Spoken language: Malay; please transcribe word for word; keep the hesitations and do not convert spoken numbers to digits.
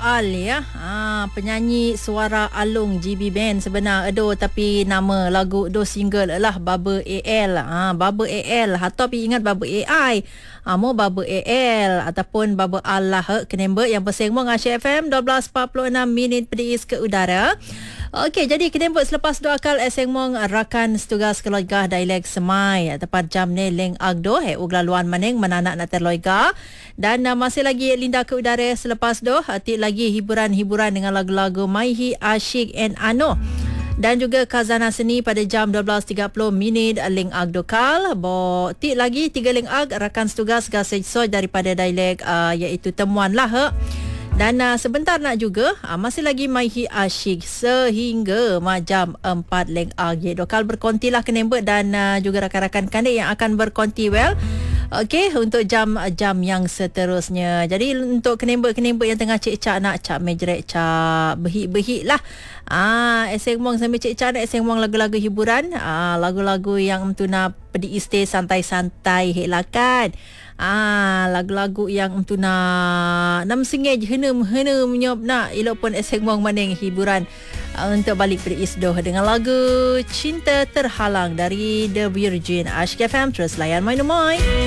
Al ya. Ha, penyanyi suara alung G B Band sebenar Edo, tapi nama lagu Edo single adalah Baba A L. Ha, Baba A L. Atau tapi ingat Baba A I. Ha, mau Baba A L ataupun Baba Allah kenembek yang bersengmong Asyik F M dua belas empat puluh enam minit pedis ke udara. Okey, jadi kenembek selepas dua akal esengmong rakan setugas keluarga dialek Semai tepat jam ni leng agdo he uglaluan maning menanak nak terloiga. Dan uh, masih lagi linda ke udara selepas doh hati lagi hiburan-hiburan dengan lagu-lagu Maihi, Asyik and Ano. Dan juga Khazanah Seni pada jam dua belas tiga puluh minit Ling Ag Dokal. Bo tik lagi tiga Ling Ag rakan setugas gasej soj daripada dialek uh, iaitu Temuan lah. He. Dan uh, sebentar nak juga uh, masih lagi Maihi Asyik sehingga jam empat Ling Ag. Dokal berkontilah kenembek dan uh, juga rakan-rakan kandik yang akan berkonti well. Okey, untuk jam-jam yang seterusnya. Jadi untuk kenembek-kenembek yang tengah cek-cak nak cak mejrek cak behik-behik lah. Ah, eseng mong sambil cek-cak nak eseng mong lagu-lagu hiburan. Ah, lagu-lagu yang tu nak pergi stay santai-santai hek lah kan. Ah, lagu-lagu yang tu nak nam sengej henum-henum nyop nak elok pun eseng mong maning hiburan uh, untuk balik pergi isdoh dengan lagu Cinta Terhalang dari The Virgin. Asyik F M terus layan mai-mai.